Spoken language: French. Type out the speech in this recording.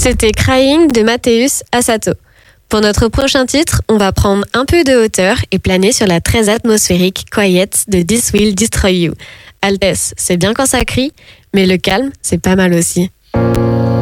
C'était Crying de Mathéus Asato. Pour notre prochain titre, on va prendre un peu de hauteur et planer sur la très atmosphérique Quiet de This Will Destroy You. Altesse, c'est bien quand ça crie, mais le calme, c'est pas mal aussi.